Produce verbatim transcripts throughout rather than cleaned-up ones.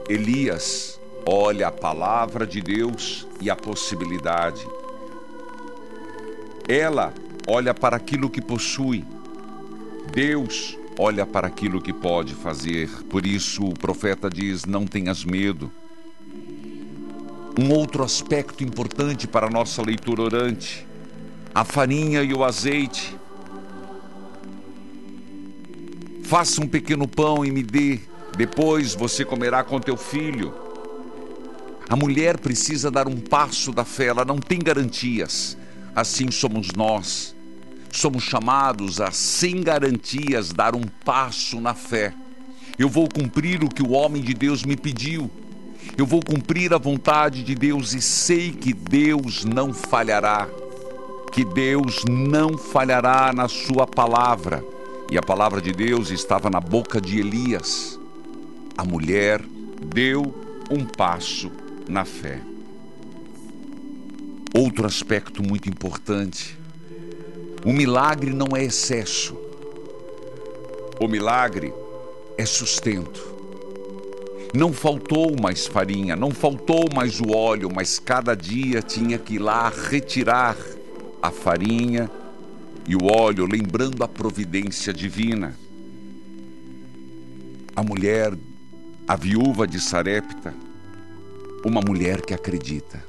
Elias olha a palavra de Deus e a possibilidade. Ela olha para aquilo que possui. Deus olha para aquilo que pode fazer. Por isso o profeta diz: não tenhas medo. Um outro aspecto importante para a nossa leitura orante: a farinha e o azeite. Faça um pequeno pão e me dê, depois você comerá com teu filho. A mulher precisa dar um passo da fé, ela não tem garantias. Assim somos nós. Somos chamados a, sem garantias, dar um passo na fé. Eu vou cumprir o que o homem de Deus me pediu. Eu vou cumprir a vontade de Deus e sei que Deus não falhará. Que Deus não falhará na sua palavra. E a palavra de Deus estava na boca de Elias. A mulher deu um passo na fé. Outro aspecto muito importante: o milagre não é excesso. O milagre é sustento. Não faltou mais farinha, não faltou mais o óleo, mas cada dia tinha que ir lá retirar a farinha e o óleo, lembrando a providência divina. A mulher, a viúva de Sarepta, uma mulher que acredita.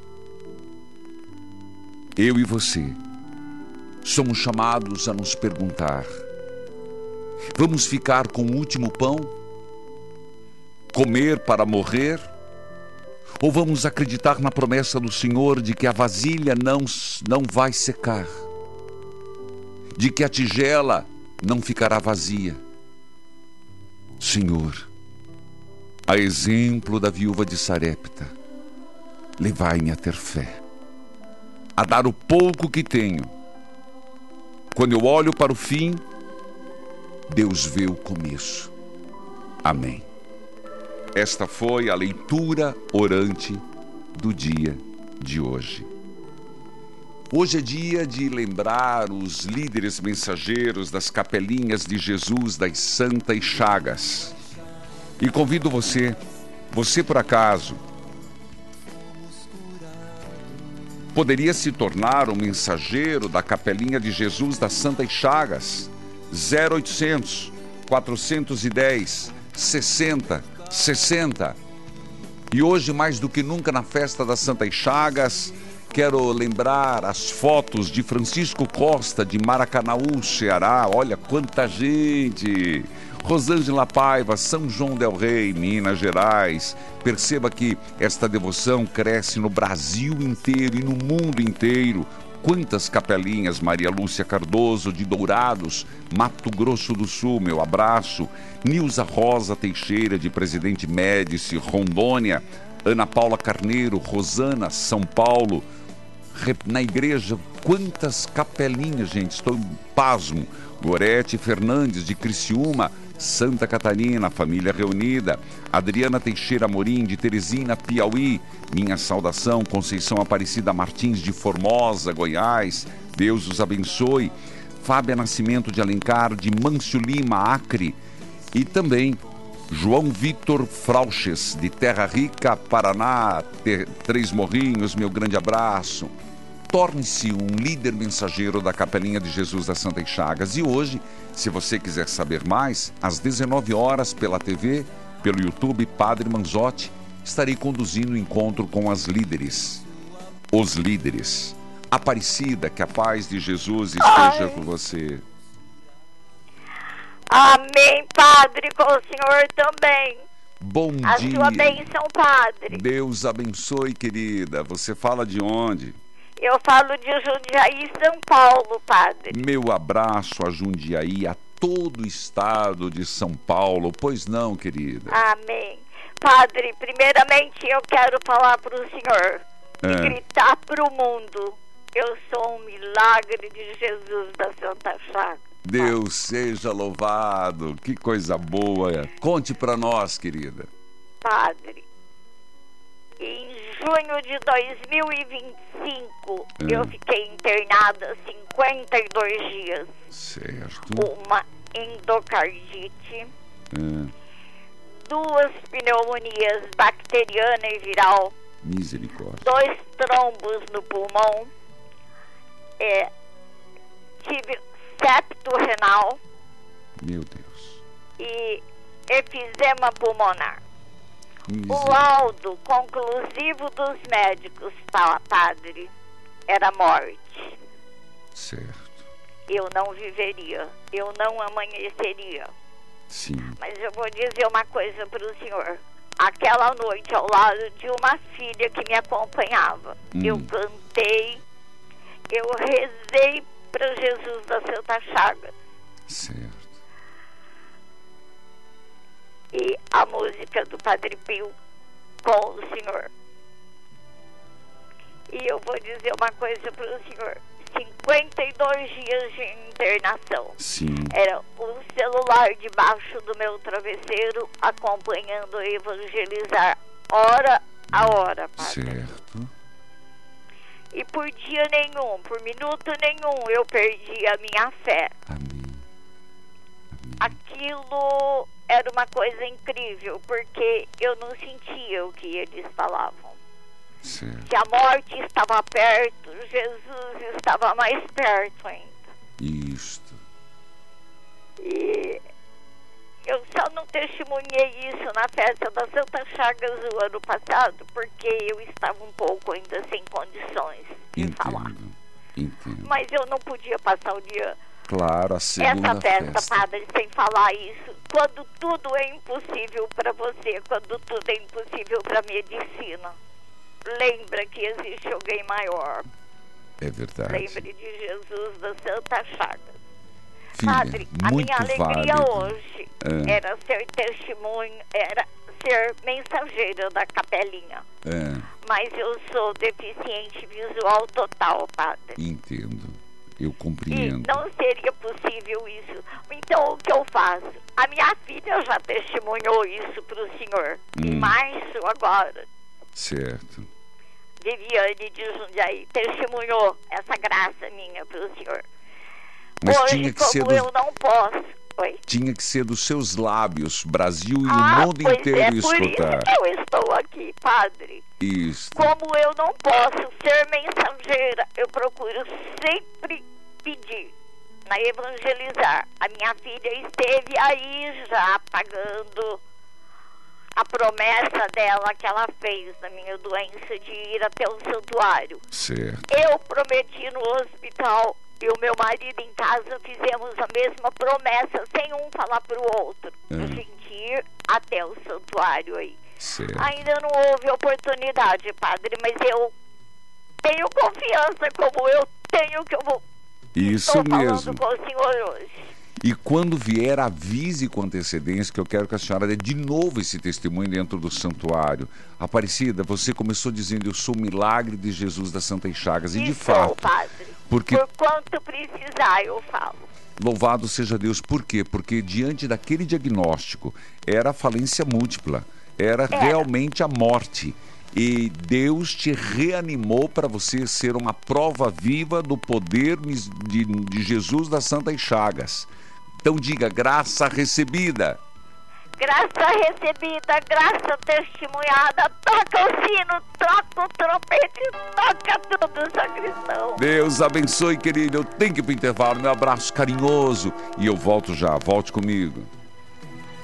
Eu e você somos chamados a nos perguntar: vamos ficar com o último pão? Comer para morrer? Ou vamos acreditar na promessa do Senhor de que a vasilha não, não vai secar? De que a tigela não ficará vazia? Senhor, a exemplo da viúva de Sarepta, levai-me a ter fé, a dar o pouco que tenho. Quando eu olho para o fim, Deus vê o começo. Amém. Esta foi a leitura orante do dia de hoje. Hoje é dia de lembrar os líderes mensageiros das capelinhas de Jesus das Santas Chagas. E convido você, você por acaso, poderia se tornar um mensageiro da capelinha de Jesus das Santas Chagas. zero oitocentos, quatrocentos e dez, sessenta, sessenta. E hoje, mais do que nunca, na festa das Santas Chagas, quero lembrar as fotos de Francisco Costa, de Maracanaú, Ceará. Olha quanta gente! Rosângela Paiva, São João del Rei, Minas Gerais. Perceba que esta devoção cresce no Brasil inteiro e no mundo inteiro. Quantas capelinhas! Maria Lúcia Cardoso, de Dourados, Mato Grosso do Sul, meu abraço. Nilza Rosa Teixeira, de Presidente Médici, Rondônia. Ana Paula Carneiro, Rosana, São Paulo. Na igreja, quantas capelinhas, gente, estou pasmo. Gorete Fernandes, de Criciúma, Santa Catarina, família reunida. Adriana Teixeira Amorim, de Teresina, Piauí. Minha saudação. Conceição Aparecida Martins, de Formosa, Goiás. Deus os abençoe. Fábia Nascimento de Alencar, de Mâncio Lima, Acre. E também João Vitor Frauches, de Terra Rica, Paraná, Três Morrinhos, meu grande abraço. Torne-se um líder mensageiro da Capelinha de Jesus das Santas Chagas. E hoje, se você quiser saber mais, às dezenove horas, pela T V, pelo YouTube, Padre Manzotti, estarei conduzindo o encontro com as líderes. Os líderes. Aparecida, que a paz de Jesus esteja com você. Amém, Padre, com o Senhor também. Bom a dia. A sua bênção, Padre. Deus abençoe, querida. Você fala de onde? Eu falo de Jundiaí, São Paulo, Padre. Meu abraço a Jundiaí, a todo o estado de São Paulo. Pois não, querida? Amém. Padre, primeiramente eu quero falar para o Senhor é. e gritar para o mundo: eu sou um milagre de Jesus da Santa Chaga. Deus seja louvado, que coisa boa. Conte para nós, querida. Padre, em junho de dois mil e vinte e cinco, é. eu fiquei internada cinquenta e dois dias. Certo. Uma endocardite. É. duas pneumonias bacteriana e viral. Misericórdia. Dois trombos no pulmão. É, tive septo renal. Meu Deus. E efizema pulmonar. O laudo conclusivo dos médicos, padre, era morte. Certo. Eu não viveria, eu não amanheceria. Sim. Mas eu vou dizer uma coisa para o senhor. Aquela noite, ao lado de uma filha que me acompanhava, hum. eu cantei, eu rezei para Jesus da Santa Chagas. Certo. E a música do Padre Pio com o senhor. E eu vou dizer uma coisa para o senhor. cinquenta e dois dias de internação. Sim. Era um celular debaixo do meu travesseiro acompanhando a evangelizar hora a hora, padre. Certo. E por dia nenhum, por minuto nenhum, eu perdi a minha fé. Amém. Amém. Aquilo era uma coisa incrível, porque eu não sentia o que eles falavam. Certo. Se a morte estava perto, Jesus estava mais perto ainda. Isto. E eu só não testemunhei isso na festa da Santa Chagas do ano passado, porque eu estava um pouco ainda sem condições de Entendo. falar. Entendo. Mas eu não podia passar o dia... Claro, a segunda Essa festa, festa. padre, sem falar isso. Quando tudo é impossível para você, quando tudo é impossível para a medicina, lembra que existe alguém maior. É verdade. Lembre de Jesus da Santa Chagas. Filha, Padre, a muito minha alegria válido. hoje É. era ser testemunho, era ser mensageira da capelinha. É, Mas eu sou deficiente visual total, padre. entendo. Eu E compreendo. não seria possível isso. Então, o que eu faço? A minha filha já testemunhou isso para o senhor. Hum. Em março, agora, Certo. Viviane de Jundiaí testemunhou essa graça minha para o senhor. Mas Hoje, tinha que como ser do- eu não posso... Oi? Tinha que ser dos seus lábios, Brasil e Ah, o mundo pois inteiro é, por isso escutar. que eu estou aqui, padre. Isso. Como eu não posso ser mensageira, eu procuro sempre pedir, na evangelizar. A minha filha esteve aí já pagando a promessa dela que ela fez na minha doença de ir até o santuário. Certo. Eu prometi no hospital e o meu marido em casa fizemos a mesma promessa, sem um falar para o outro. É. A gente ir até o santuário aí. Certo. Ainda não houve oportunidade, padre, mas eu tenho confiança como eu tenho que eu vou... Isso Estou falando mesmo. com o senhor hoje. E quando vier, avise com antecedência, que eu quero que a senhora dê de novo esse testemunho dentro do santuário. Aparecida, você começou dizendo, eu sou o milagre de Jesus das Santas Chagas. E, E de sou, fato, padre. porque... Por quanto precisar, eu falo. Louvado seja Deus. Por quê? Porque diante daquele diagnóstico, era falência múltipla. Era, Era. realmente a morte. E Deus te reanimou para você ser uma prova viva do poder de, de Jesus das Santas Chagas. Então diga, graça recebida. Graça recebida, graça testemunhada. Toca o sino, toca o trompete, toca tudo, sacristão. Deus abençoe, querido. Eu tenho que ir para o intervalo. Meu abraço carinhoso. E eu volto já. Volte comigo.